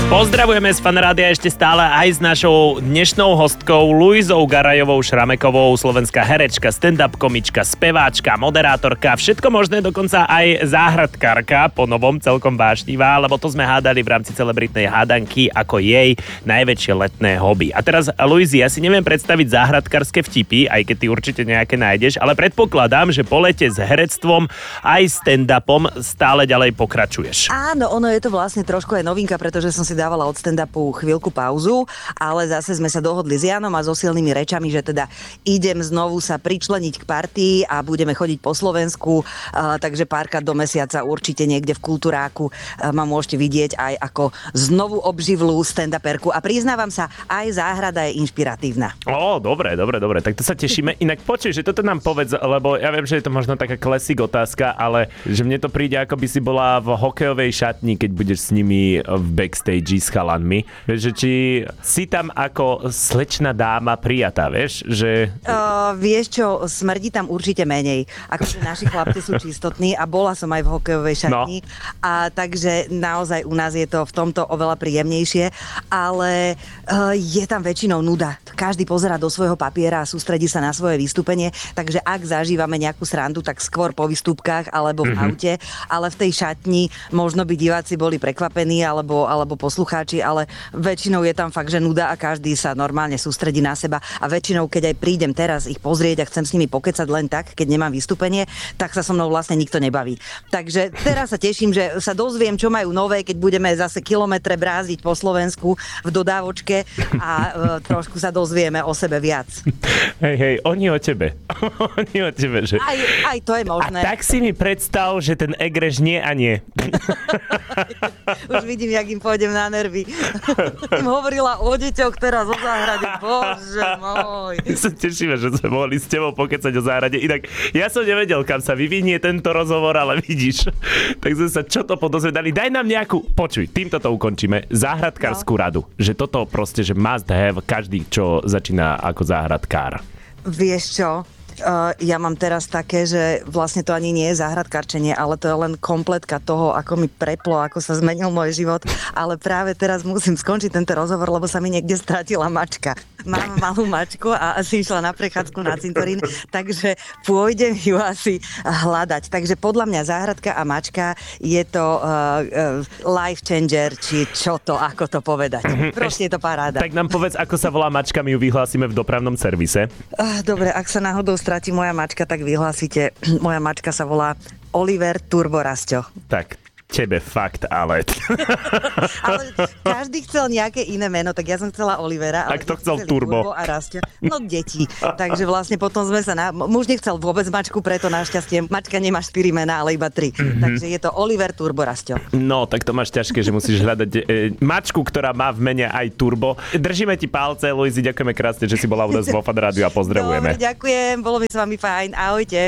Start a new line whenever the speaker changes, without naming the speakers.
Pozdravujeme z Fanrádia ešte stále aj s našou dnešnou hostkou Luizou Garajovou Šramekovou, slovenská herečka, stand-up komička, speváčka, moderátorka, všetko možné, dokonca aj záhradkárka, po novom celkom vášnivá, lebo to sme hádali v rámci celebritnej hádanky ako jej najväčšie letné hobby. A teraz, Luizi, ja si neviem predstaviť záhradkárske vtipy, aj keď ty určite nejaké nájdeš, ale predpokladám, že po lete s herectvom aj stand-upom stále ďalej pokračuješ.
Áno, ono je to vlastne trošku aj novinka, pretože som si dávala od stand-upu chvíľku pauzu, ale zase sme sa dohodli s Janom a so silnými rečami, že teda idem znovu sa pričleniť k partii a budeme chodiť po Slovensku, takže párkrát do mesiaca určite niekde v Kultúráku ma môžete vidieť aj ako znovu obživlú stand-uperku a priznávam sa, aj záhrada je inšpiratívna.
Dobre, tak to sa tešíme. Inak počuj, že toto nám povedz, lebo ja viem, že je to možno taká klasik otázka, ale že mne to príde, ako by si bola v hokejovej šatni, keď budeš s nimi v backstage s chalanmi. Vieš, že či si tam ako slečná dáma prijatá, vieš? Že...
Vieš čo, smrdí tam určite menej. Akože naši chlapci sú čistotní a bola som aj v hokejovej šatni. No. A takže naozaj u nás je to v tomto oveľa príjemnejšie, ale je tam väčšinou nuda. Každý pozerá do svojho papiera a sústredí sa na svoje vystúpenie, takže ak zažívame nejakú srandu, tak skôr po vystúpkach alebo v aute, ale v tej šatni možno by diváci boli prekvapení alebo poslucháči, ale väčšinou je tam fakt, že nuda a každý sa normálne sústredí na seba a väčšinou, keď aj prídem teraz ich pozrieť a chcem s nimi pokecať len tak, keď nemám vystúpenie, tak sa so mnou vlastne nikto nebaví. Takže teraz sa teším, že sa dozviem, čo majú nové, keď budeme zase kilometre bráziť po Slovensku v dodávočke a trošku sa dozvieme o sebe viac.
Hej, oni o tebe. Oni o tebe, že...
Aj to je možné.
A tak si mi predstav, že ten Egreš nie a nie.
Už vidím, jak im pôjdem na nervy. Im hovorila o deťoch teraz o záhrade. Bože môj.
Sa tešíme, že sme mohli s tebou pokecať o záhrade. Inak ja som nevedel, kam sa vyvinie tento rozhovor, ale vidíš. Tak sme sa čo to podozvedali. Daj nám nejakú, počuj, týmto to ukončíme, záhradkárskú radu. Že toto proste, že must have každý, čo začína ako záhradkár.
Vieš čo? Ja mám teraz také, že vlastne to ani nie je záhradkarčenie, ale to je len kompletka toho, ako mi preplo, ako sa zmenil môj život. Ale práve teraz musím skončiť tento rozhovor, lebo sa mi niekde stratila mačka. Mám malú mačku a asi išla na prechádzku na cintorín, takže pôjdem ju asi hľadať. Takže podľa mňa záhradka a mačka je to life changer, či čo to, ako to povedať. Proste je to paráda.
Tak nám povedz, ako sa volá mačka, my ju vyhlásime v dopravnom servise.
Dobre, ak sa náhodou stratí moja mačka, tak vyhlásite. Moja mačka sa volá Oliver Turbo Rasťo.
Tak, tebe fakt, ale...
Ale každý chcel nejaké iné meno, tak ja som chcela Olivera.
Ale kto chcel Turbo
a Rasťo? No deti. Takže vlastne potom sme sa... Muž nechcel vôbec mačku, preto našťastie mačka nemá 4 mená, ale iba 3. Takže je to Oliver Turbo Rasťo.
No, tak to máš ťažké, že musíš hľadať mačku, ktorá má v mene aj Turbo. Držíme ti palce, Luizi, ďakujeme krásne, že si bola u nás vo Fanrádiu a pozdravujeme.
Dobre, ďakujem, bolo mi s vami fajn. Ahojte.